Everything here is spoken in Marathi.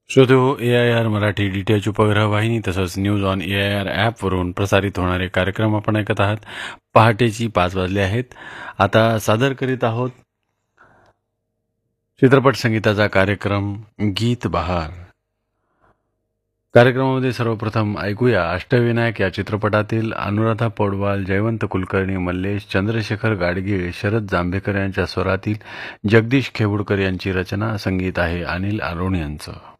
श्रोतेहो, AIR मराठी DTH उपग्रह वाहिनी तसंच न्यूज ऑन AIR ॲपवरून प्रसारित होणारे कार्यक्रम आपण ऐकत आहात. पहाटेची 5 वाजले आहेत. आता सादर करीत आहोत चित्रपट संगीताचा कार्यक्रम गीत बहार. कार्यक्रमामध्ये सर्वप्रथम ऐकूया अष्टविनायक या चित्रपटातील अनुराधा पौडवाल, जयवंत कुलकर्णी, मल्लेश, चंद्रशेखर गाडगीळ, शरद जांभेकर यांच्या स्वरातील जगदीश खेबुडकर यांची रचना. संगीत आहे अनिल अरोण यांचं.